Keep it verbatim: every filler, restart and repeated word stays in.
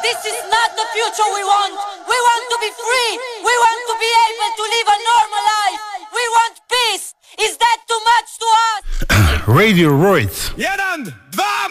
This is not the future we want. We want to be free. We want to be able to live a normal life. We want peace. Is that too much to us? Radio Roids. Yeah,